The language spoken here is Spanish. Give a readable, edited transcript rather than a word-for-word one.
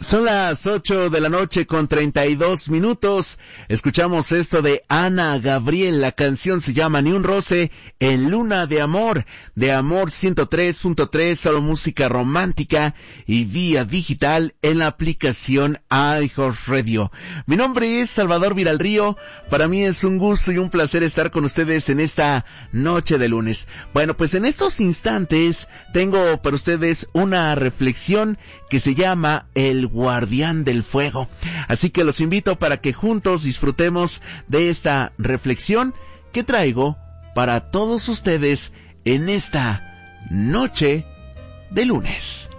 Son las 8 de la noche con 32 minutos. Escuchamos esto de Ana Gabriel. La canción se llama Ni un roce en Luna de Amor 103.3, solo música romántica y vía digital en la aplicación iHeartRadio. Mi nombre es Salvador Viralrío. Para mí es un gusto y un placer estar con ustedes en esta noche de lunes. Bueno, pues en estos instantes tengo para ustedes una reflexión que se llama El Guardián del Fuego. Así que los invito para que juntos disfrutemos de esta reflexión que traigo para todos ustedes en esta noche de lunes.